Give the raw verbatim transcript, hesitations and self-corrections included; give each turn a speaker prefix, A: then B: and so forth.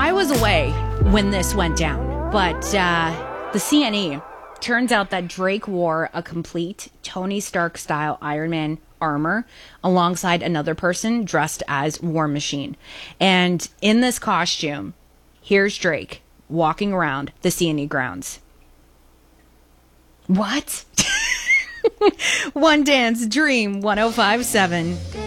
A: I was away when this went down, but uh, the C N E, turns out that Drake wore a complete Tony Stark-style Iron Man armor alongside another person dressed as War Machine. And in this costume, here's Drake walking around the C N E grounds. What? One Dance Dream one oh five point seven.